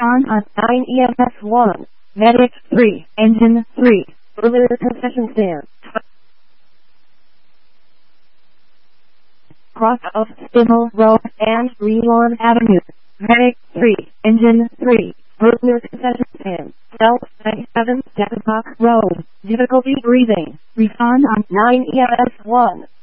Recon on 9 EMS 1, Medic 3, Engine 3, earlier concession stand. Cross of Spindle Road and Relawn Avenue, Medic 3, Engine 3, earlier concession stand. Cell 97, Deckabach Road, difficulty breathing. Recon on 9 EMS 1.